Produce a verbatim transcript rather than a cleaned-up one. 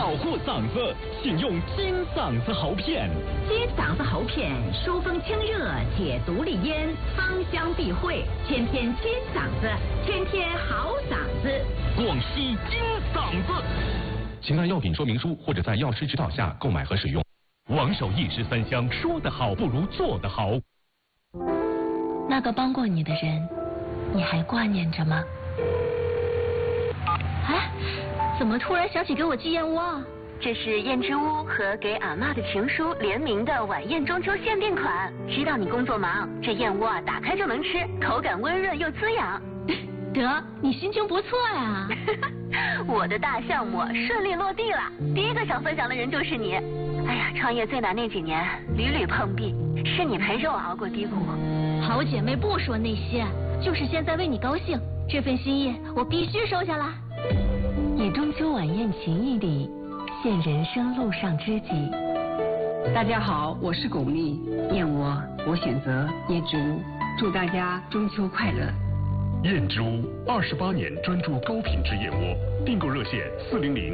保护嗓子，请用金嗓子喉片。 金嗓子喉片疏风清热，解毒利咽，芳香避秽，天天金嗓子，天天好嗓子。 广西金嗓子，请按药品说明书或者在药师指导下购买和使用。王守义十三香，说得好不如做得好。 那个帮过你的人，你还挂念着吗？哎，怎么突然想起给我寄燕窝啊？ 这是燕之屋和给阿嬷的情书联名的晚宴中秋限定款。知道你工作忙，这燕窝啊打开就能吃，口感温润又滋养。 得，你心情不错呀。 我的大项目顺利落地了，第一个想分享的人就是你。哎呀，创业最难那几年，屡屡碰壁，是你陪着我熬过低谷。 好姐妹不说那些，就是现在为你高兴，这份心意我必须收下来。 以中秋晚宴情谊礼，献人生路上知己。 大家好，我是巩俐，燕窝我选择椰之屋，祝大家中秋快乐。 燕之屋二十八年专注高品质燕窝，订购热线四零零